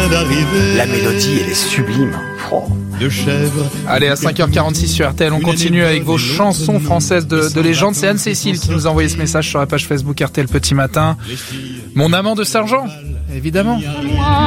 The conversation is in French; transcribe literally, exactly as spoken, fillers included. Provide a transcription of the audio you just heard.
d'arriver. La mélodie, elle est sublime. Oh. De chèvre. Allez, à cinq heures quarante-six sur R T L, on continue avec vos chansons françaises de, de légende. C'est Anne-Cécile qui nous a envoyé ce message sur la page Facebook R T L Petit Matin. Mon amant de sergent, évidemment.